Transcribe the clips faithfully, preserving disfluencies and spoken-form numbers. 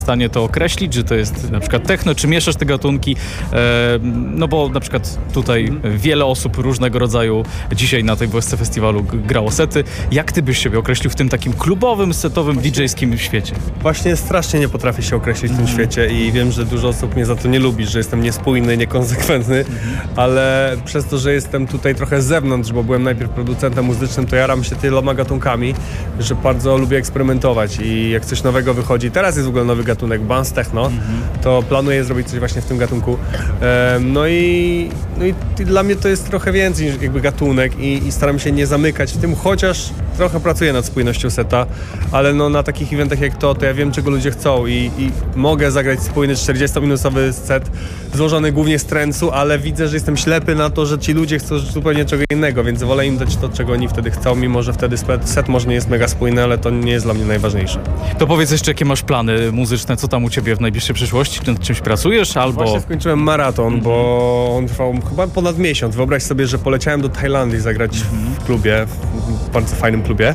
w stanie to określić, że to jest na przykład techno, czy mieszasz te gatunki, e, no bo na przykład tutaj wiele osób różnego rodzaju dzisiaj na tej W S C Festiwalu grało sety. Jak ty byś siebie określił w tym takim klubowym, setowym, didżejskim świecie? Właśnie strasznie nie potrafię się określić w tym świecie i wiem, że dużo osób mnie za to nie lubi, że jestem niespójny, niekonsekwentny, ale przez to, że jestem tutaj trochę z zewnątrz, bo byłem najpierw producentem muzycznym, to jaram się tyloma gatunkami, że bardzo lubię eksperymentować i jak coś nowego wychodzi, teraz jest w ogóle nowy gatunek, Bounce Techno, mm-hmm. to planuję zrobić coś właśnie w tym gatunku. E, no, i, no i dla mnie to jest trochę więcej niż jakby gatunek i, i staram się nie zamykać w tym, chociaż trochę pracuję nad spójnością seta, ale no na takich eventach jak to, to ja wiem, czego ludzie chcą i, i mogę zagrać spójny czterdziestominutowy set złożony głównie z trance'u, ale widzę, że jestem ślepy na to, że ci ludzie chcą zupełnie czego innego, więc wolę im dać to, czego oni wtedy chcą, mimo że wtedy set może nie jest mega spójny, ale to nie jest dla mnie najważniejsze. To powiedz jeszcze, jakie masz plany muzyczne, co tam u ciebie w najbliższej przyszłości? Czy nad czymś pracujesz, albo... Właśnie skończyłem maraton, mm-hmm. bo on trwał chyba ponad miesiąc. Wyobraź sobie, że poleciałem do Tajlandii zagrać mm-hmm. w klubie, w bardzo fajnym klubie.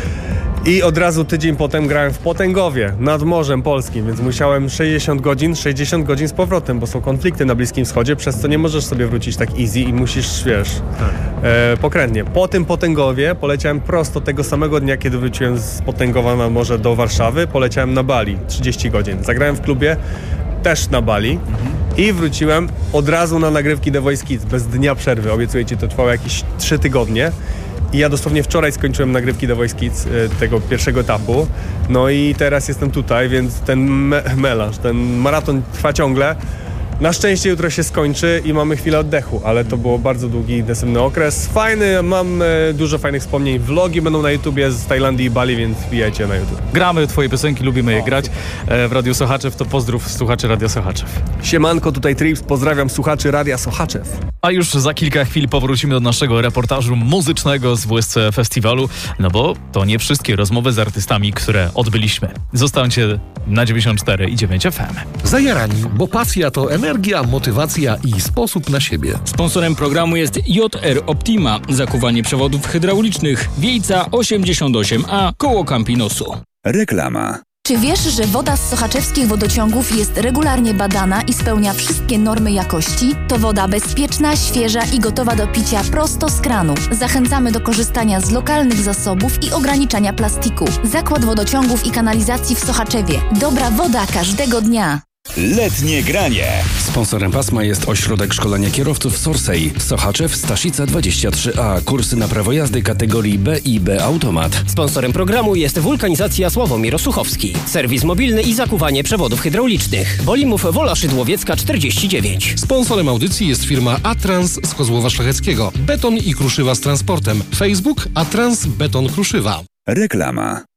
I od razu tydzień potem grałem w Potęgowie, nad Morzem Polskim, więc musiałem sześćdziesiąt godzin, sześćdziesiąt godzin z powrotem, bo są konflikty na Bliskim Wschodzie, przez co nie możesz sobie wrócić tak easy i musisz, wiesz, tak. e, pokrętnie. Po tym Potęgowie poleciałem prosto tego samego dnia, kiedy wróciłem z Potęgowa nad Morze do Warszawy, poleciałem na Bali, trzydzieści godzin. Zagrałem w klubie, też na Bali mhm. i wróciłem od razu na nagrywki The Voice Kids, bez dnia przerwy. Obiecuję ci, to trwało jakieś trzy tygodnie. I ja dosłownie wczoraj skończyłem nagrywki The Voice Kids, tego pierwszego etapu. No i teraz jestem tutaj, więc ten me- melanż, ten maraton trwa ciągle. Na szczęście jutro się skończy i mamy chwilę oddechu, ale to było bardzo długi, intensywny okres. Fajny, mam e, dużo fajnych wspomnień. Vlogi będą na YouTubie z Tajlandii i Bali, więc wbijajcie na YouTube. Gramy twoje piosenki, lubimy je o, grać. E, w Radiu Sochaczew to pozdrów słuchaczy Radia Sochaczew. Siemanko, tutaj Trips, pozdrawiam słuchaczy Radia Sochaczew. A już za kilka chwil powrócimy do naszego reportażu muzycznego z W S C Festiwalu, no bo to nie wszystkie rozmowy z artystami, które odbyliśmy. Zostańcie na dziewięćdziesiąt cztery i dziewięć F M. Zajarani, bo pasja to energia, motywacja i sposób na siebie. Sponsorem programu jest J R Optima, zakuwanie przewodów hydraulicznych, Wiejca osiemdziesiąt osiem A, koło Campinosu. Reklama. Czy wiesz, że woda z sochaczewskich wodociągów jest regularnie badana i spełnia wszystkie normy jakości? To woda bezpieczna, świeża i gotowa do picia prosto z kranu. Zachęcamy do korzystania z lokalnych zasobów i ograniczania plastiku. Zakład Wodociągów i Kanalizacji w Sochaczewie. Dobra woda każdego dnia. Letnie granie. Sponsorem pasma jest Ośrodek Szkolenia Kierowców Sorsej. Sochaczew, Staszica dwadzieścia trzy A. Kursy na prawo jazdy kategorii B i B Automat. Sponsorem programu jest Wulkanizacja Sławomir Osuchowski. Serwis mobilny i zakuwanie przewodów hydraulicznych. Wolimów Wola Szydłowiecka czterdzieści dziewięć. Sponsorem audycji jest firma Atrans z Kozłowa Szlacheckiego. Beton i kruszywa z transportem. Facebook Atrans Beton Kruszywa. Reklama.